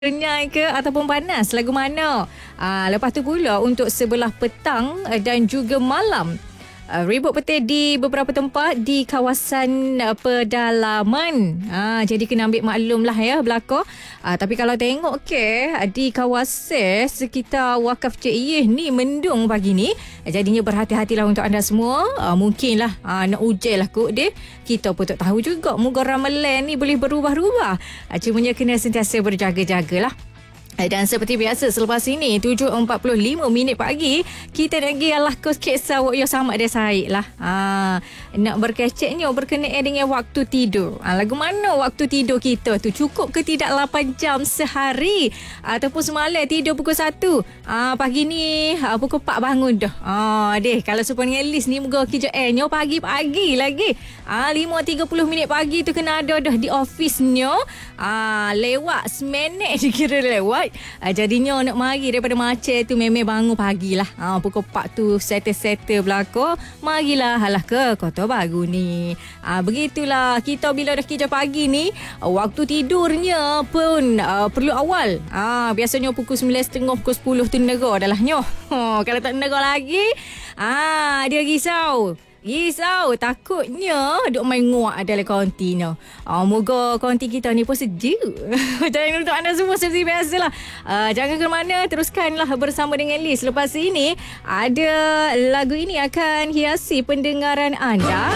Renyai ke ataupun panas, lagu mana? Lepas tu pula untuk sebelah petang dan juga malam. Ribut petir di beberapa tempat di kawasan pedalaman. Jadi kena ambil maklum lah ya berlaku. Tapi kalau tengok di kawasan sekitar Wakaf Cik Iyeh ni mendung pagi ni. Jadinya berhati-hatilah untuk anda semua. Mungkinlah nak hujan lah kot dia. Kita pun tak tahu juga. Moga ramalan ni boleh berubah-ubah. Cumanya kena sentiasa berjaga-jagalah. Dan seperti biasa selepas ini 7.45 pagi kita nak pergi alah kos kisah wak yo sama dia Said lah. Nak berkeceknya berkenaan dengan waktu tidur. Lagu mana waktu tidur kita tu? Cukup ke tidak 8 jam sehari? Ataupun semalam tidur pukul 1? Pagi ni pukul 4 bangun dah. Deh kalau supaya dengan list ni moga kerjaannya pagi-pagi lagi. 5.30 pagi tu kena ada dah di ofisnya. Lewat seminit dikira lewat. Jadinya nak mari daripada macet tu memang bangun pagilah. Pukul 4 tu settle berlaku. Marilah halah ke Kota Baru ni. Begitulah kita bila dah kerja pagi ni, waktu tidurnya pun perlu awal. Biasanya pukul 9.30 pukul 10 tu negara dalahnya. Kalau tak negara lagi, dia risau. Takutnya duk main nguak dalam konti ni. Moga konti kita ni pun sejuk. Dan untuk anda semua seperti biasalah, jangan ke mana, teruskanlah bersama dengan Liz. Lepas ini ada lagu ini akan hiasi pendengaran anda.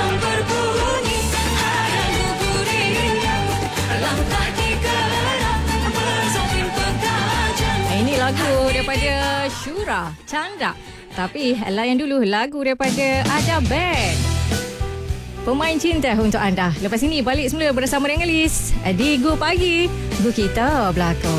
Ini lagu daripada Syura Chandra. Tapi layan dulu lagu daripada Ada Band. Pemain cinta untuk anda. Lepas ini balik semula bersama dengan Liz di Go Pagi. Go kita belakang.